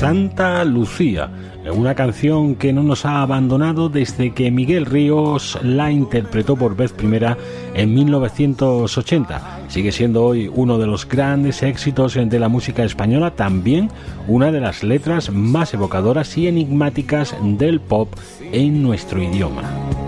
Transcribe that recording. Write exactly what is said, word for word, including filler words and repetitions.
Santa Lucía, una canción que no nos ha abandonado desde que Miguel Ríos la interpretó por vez primera en mil novecientos ochenta. Sigue siendo hoy uno de los grandes éxitos de la música española, también una de las letras más evocadoras y enigmáticas del pop en nuestro idioma.